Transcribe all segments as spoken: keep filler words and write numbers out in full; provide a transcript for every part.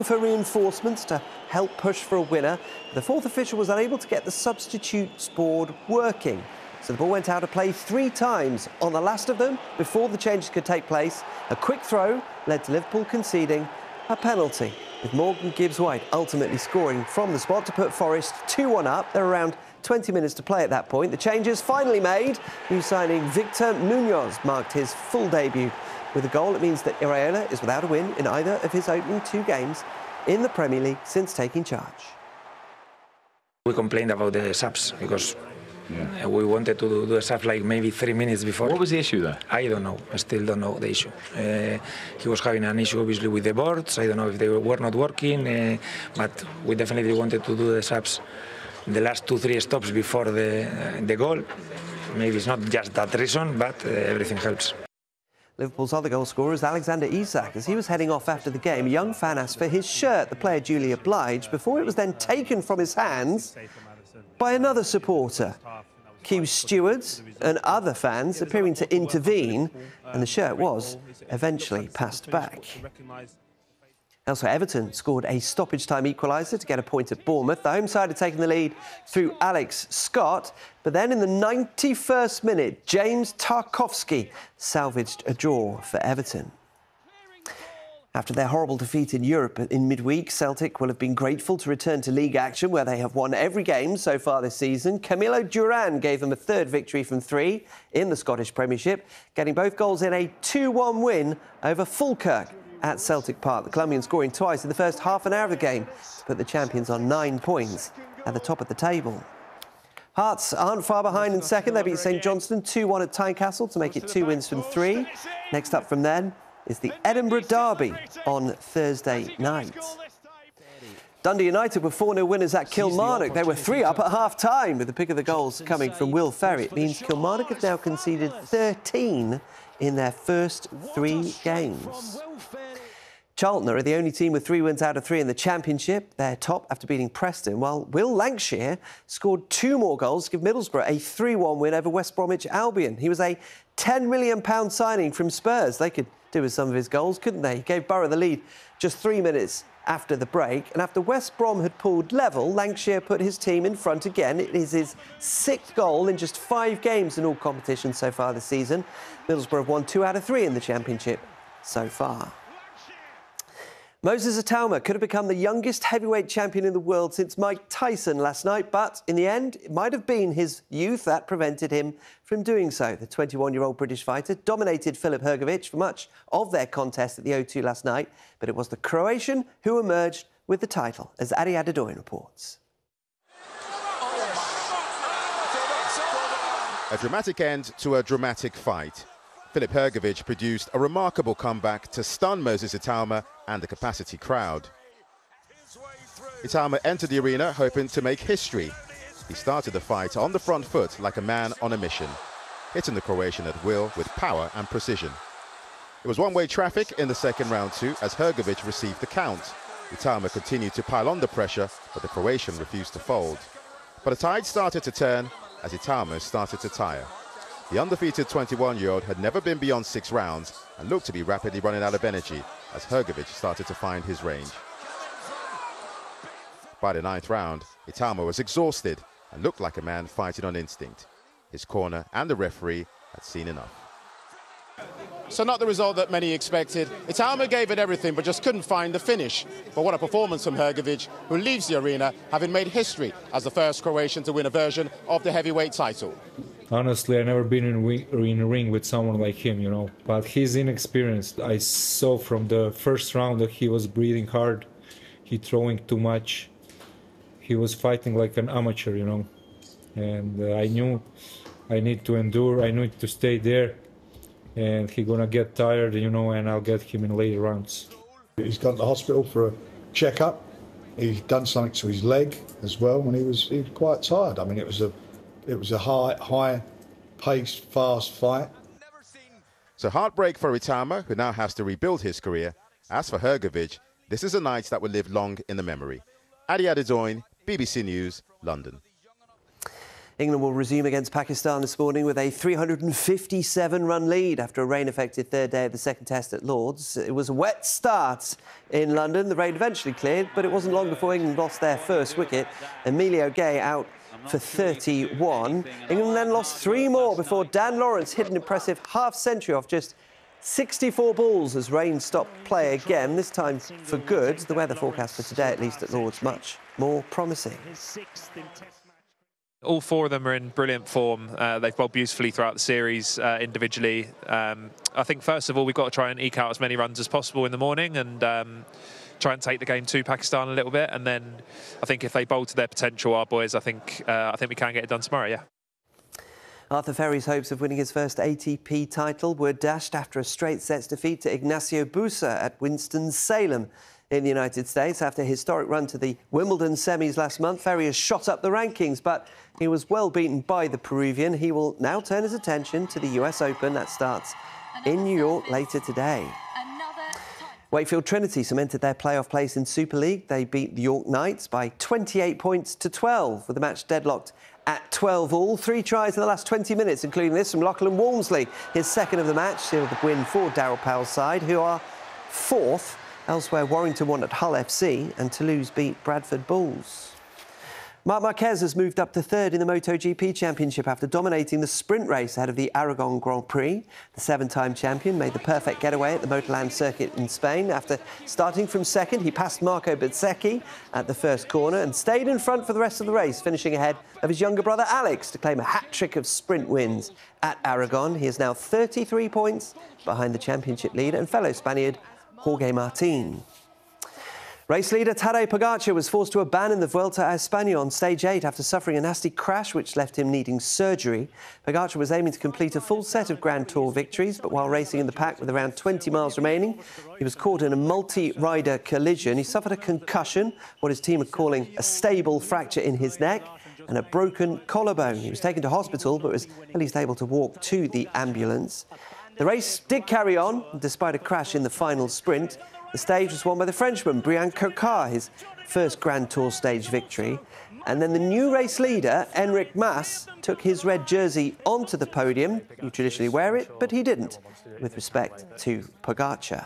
For reinforcements to help push for a winner, the fourth official was unable to get the substitutes board working. So the ball went out of play three times. On the last of them, before the changes could take place, a quick throw led to Liverpool conceding a penalty, with Morgan Gibbs-White ultimately scoring from the spot to put Forest two one up. There were around twenty minutes to play at that point. The changes finally made. New signing Victor Munoz marked his full debut with a goal. It means that Iraola is without a win in either of his opening two games in the Premier League since taking charge. We complained about the subs because yeah. we wanted to do the subs like maybe three minutes before. What was the issue there? I don't know. I still don't know the issue. Uh, he was having an issue obviously with the boards. I don't know if they were not working, uh, but we definitely wanted to do the subs the last two, three stops before the, uh, the goal. Maybe it's not just that reason, but uh, everything helps. Liverpool's other goal scorer is Alexander Isak. As he was heading off after the game, a young fan asked for his shirt. The player duly obliged before it was then taken from his hands by another supporter. Cue stewards and other fans appearing to intervene, and the shirt was eventually passed back. Elsewhere, Everton scored a stoppage-time equaliser to get a point at Bournemouth. The home side had taken the lead through Alex Scott, but then in the ninety-first minute, James Tarkowski salvaged a draw for Everton. After their horrible defeat in Europe in midweek, Celtic will have been grateful to return to league action, where they have won every game so far this season. Camilo Duran gave them a third victory from three in the Scottish Premiership, getting both goals in a two one win over Falkirk at Celtic Park. The Colombian scoring twice in the first half an hour of the game to put the champions on nine points at the top of the table. Hearts aren't far behind in second. They beat St Johnstone two one at Tynecastle to make it two wins from three. Next up from then is the Edinburgh Derby on Thursday night. Dundee United were four nil winners at Kilmarnock. They were three up at half-time, with the pick of the goals coming from Will Ferry. It means Kilmarnock have now conceded thirteen in their first three games. Charlton are the only team with three wins out of three in the Championship. They're top after beating Preston, while Will Lancashire scored two more goals to give Middlesbrough a three one win over West Bromwich Albion. He was a ten million pound signing from Spurs. They could do with some of his goals, couldn't they? He gave Borough the lead just three minutes after the break. And after West Brom had pulled level, Lancashire put his team in front again. It is his sixth goal in just five games in all competitions so far this season. Middlesbrough have won two out of three in the Championship so far. Moses Atauma could have become the youngest heavyweight champion in the world since Mike Tyson last night, but in the end, it might have been his youth that prevented him from doing so. The twenty-one-year-old British fighter dominated Filip Hrgović for much of their contest at the O two last night, but it was the Croatian who emerged with the title, as Adi Adedoyan reports. A dramatic end to a dramatic fight. Filip Hrgović produced a remarkable comeback to stun Moses Atauma and the capacity crowd. Atauma entered the arena hoping to make history. He started the fight on the front foot like a man on a mission, hitting the Croatian at will with power and precision. It was one-way traffic in the second round too, as Hrgović received the count. Atauma continued to pile on the pressure, but the Croatian refused to fold. But the tide started to turn as Atauma started to tire. The undefeated twenty-one-year-old had never been beyond six rounds and looked to be rapidly running out of energy as Hrgović started to find his range. By the ninth round, Atauma was exhausted and looked like a man fighting on instinct. His corner and the referee had seen enough. So not the result that many expected. Atauma gave it everything but just couldn't find the finish. But what a performance from Hrgović, who leaves the arena having made history as the first Croatian to win a version of the heavyweight title. Honestly, I've never been in, in a ring with someone like him, you know. But he's inexperienced. I saw from the first round that he was breathing hard. He throwing too much. He was fighting like an amateur, you know. And uh, I knew I need to endure. I need to stay there. And he's gonna get tired, you know, and I'll get him in later rounds. He's gone to the hospital for a checkup. He's done something to his leg as well when he was, he was quite tired. I mean, it was a It was a high, high-paced, fast fight. So heartbreak for Atauma, who now has to rebuild his career. As for Hrgović, this is a night that will live long in the memory. Adi Adedoyan, B B C News, London. England will resume against Pakistan this morning with a three hundred fifty-seven run lead after a rain-affected third day of the second test at Lord's. It was a wet start in London. The rain eventually cleared, but it wasn't long before England lost their first wicket. Emilio Gay out for thirty-one. England then lost three more before Dan Lawrence hit an impressive half-century off just sixty-four balls as rain stopped play again, this time for good. The weather forecast for today, at least at Lord's, much more promising. All four of them are in brilliant form. Uh, they've bowled beautifully throughout the series uh, individually. Um, I think, first of all, we've got to try and eke out as many runs as possible in the morning and um, try and take the game to Pakistan a little bit. And then I think if they bowl to their potential, our boys, I think, uh, I think we can get it done tomorrow, yeah. Arthur Ferry's hopes of winning his first A T P title were dashed after a straight sets defeat to Ignacio Busa at Winston-Salem in the United States. After a historic run to the Wimbledon semis last month, Ferry has shot up the rankings, but he was well beaten by the Peruvian. He will now turn his attention to the U S Open that starts in New York later today. Wakefield Trinity cemented their playoff place in Super League. They beat the York Knights by twenty-eight points to twelve, with the match deadlocked at twelve all. Three tries in the last twenty minutes, including this from Lachlan Walmsley, his second of the match, sealed the win for Darryl Powell's side, who are fourth. Elsewhere, Warrington won at Hull F C and Toulouse beat Bradford Bulls. Marc Marquez has moved up to third in the MotoGP Championship after dominating the sprint race ahead of the Aragon Grand Prix. The seven-time champion made the perfect getaway at the Motorland circuit in Spain. After starting from second, he passed Marco Bezzecchi at the first corner and stayed in front for the rest of the race, finishing ahead of his younger brother Alex to claim a hat-trick of sprint wins at Aragon. He is now thirty-three points behind the championship leader and fellow Spaniard Jorge Martin. Race leader Tadej Pogacar was forced to abandon the Vuelta a España on stage eight after suffering a nasty crash which left him needing surgery. Pogacar was aiming to complete a full set of Grand Tour victories, but while racing in the pack with around twenty miles remaining, he was caught in a multi-rider collision. He suffered a concussion, what his team are calling a stable fracture in his neck, and a broken collarbone. He was taken to hospital, but was at least able to walk to the ambulance. The race did carry on, despite a crash in the final sprint. The stage was won by the Frenchman, Brian Coquard, his first Grand Tour stage victory. And then the new race leader, Enric Mas, took his red jersey onto the podium. You traditionally wear it, but he didn't, with respect to Pogacar.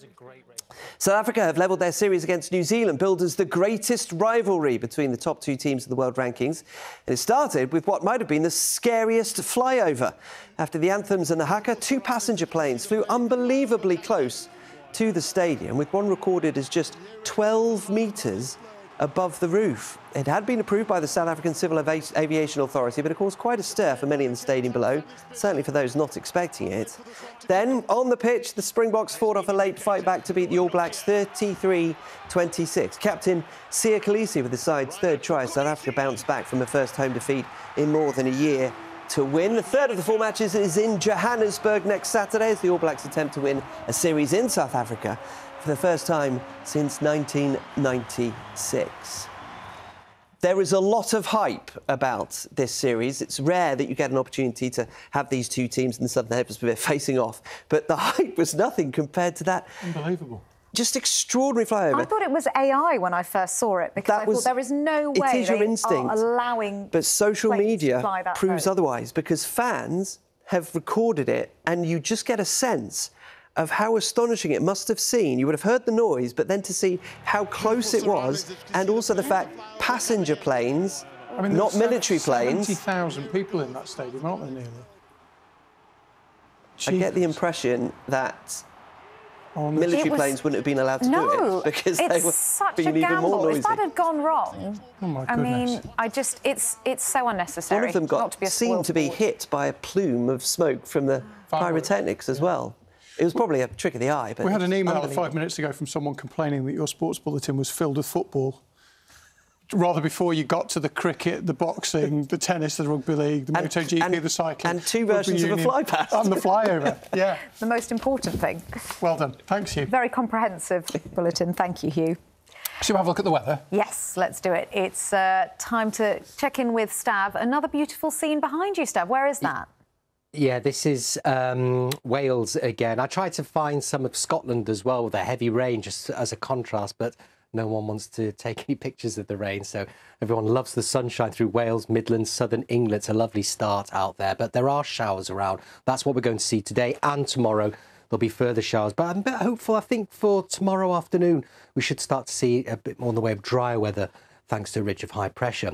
South Africa have levelled their series against New Zealand, billed as the greatest rivalry between the top two teams of the world rankings. And it started with what might have been the scariest flyover. After the anthems and the haka, two passenger planes flew unbelievably close to the stadium, with one recorded as just twelve metres above the roof. It had been approved by the South African Civil Avi- Aviation Authority, but it caused quite a stir for many in the stadium below, certainly for those not expecting it. Then, on the pitch, the Springboks fought off a late fight back to beat the All Blacks thirty-three twenty-six. Captain Siya Kolisi with the side's third try. South Africa bounced back from a first home defeat in more than a year to win. The third of the four matches is in Johannesburg next Saturday as the All Blacks attempt to win a series in South Africa for the first time since nineteen ninety-six. There is a lot of hype about this series. It's rare that you get an opportunity to have these two teams in the Southern Hemisphere facing off, but the hype was nothing compared to that. Unbelievable. Just extraordinary flyover. I thought it was A I when I first saw it, because that I was, thought there is no way it is your they instinct, are allowing but social media proves low. otherwise, because fans have recorded it and you just get a sense of how astonishing it must have seemed. You would have heard the noise, but then to see how close it was, and also the fact passenger planes, I mean, not military planes. seventy thousand people in that stadium, aren't there, nearly? I get the impression that Oh, military was, planes wouldn't have been allowed to no, do it because it's they were such being a even more gamble. noisy. If that had gone wrong, oh my I goodness. mean, I just, it's it's so unnecessary. One of them got not to be a seemed to be sport. hit by a plume of smoke from the Fireworks. pyrotechnics as yeah. well. It was probably a trick of the eye. But we had an email five minutes ago from someone complaining that your sports bulletin was filled with football. Rather before you got to the cricket, the boxing, the tennis, the rugby league, the and, MotoGP, and, the cycling. And two versions of a fly past. And the flyover, yeah. The most important thing. Well done. Thanks, Hugh. Very comprehensive bulletin. Thank you, Hugh. Shall we have a look at the weather? Yes, let's do it. It's uh, time to check in with Stav. Another beautiful scene behind you, Stav. Where is that? Yeah, this is um, Wales again. I tried to find some of Scotland as well with a heavy rain, just as a contrast, but no one wants to take any pictures of the rain. So everyone loves the sunshine through Wales, Midlands, southern England. It's a lovely start out there. But there are showers around. That's what we're going to see today and tomorrow. There'll be further showers. But I'm a bit hopeful. I think for tomorrow afternoon, we should start to see a bit more in the way of dry weather, thanks to a ridge of high pressure.